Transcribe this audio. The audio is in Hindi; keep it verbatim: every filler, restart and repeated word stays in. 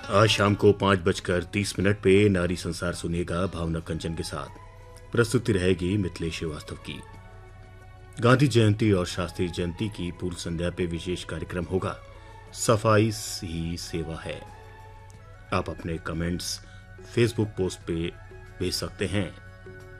आज शाम को पांच बजकर तीस मिनट पे नारी संसार सुनिएगा भावना कंचन के साथ। प्रस्तुति रहेगी मिथिलेश श्रीवास्तव की। गांधी जयंती और शास्त्री जयंती की पूर्व संध्या पे विशेष कार्यक्रम होगा। सफाई ही सेवा है। आप अपने कमेंट्स फेसबुक पोस्ट पे भेज सकते हैं।